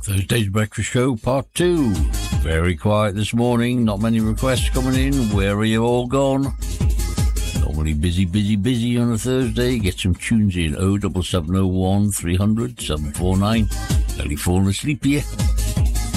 Thursday's Breakfast Show, Part 2. Very quiet this morning, not many requests coming in. Where are you all gone? Normally busy on a Thursday. Get some tunes in. 07701 300 749. Nearly fallen asleep here.